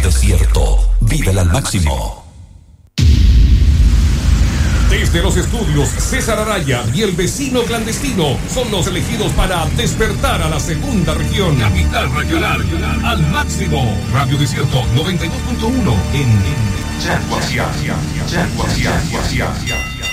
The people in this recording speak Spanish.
Desierto. Vívela al máximo. Desde los estudios César Araya y el vecino clandestino son los elegidos para despertar a la segunda región. Capital regional al máximo. Radio Desierto 92.1 en Yaguaciá.